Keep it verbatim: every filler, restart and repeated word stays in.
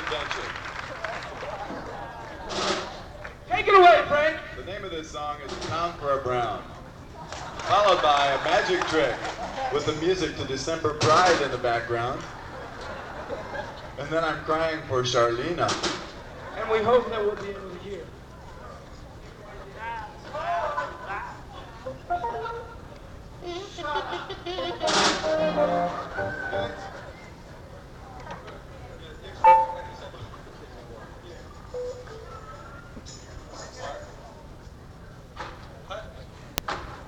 attention. Take it away, Frank. The name of this song is Town for a Brown, followed by a magic trick with the music to December Pride in the background. And then I'm crying for Charlena. And we hope that we'll be able to hear.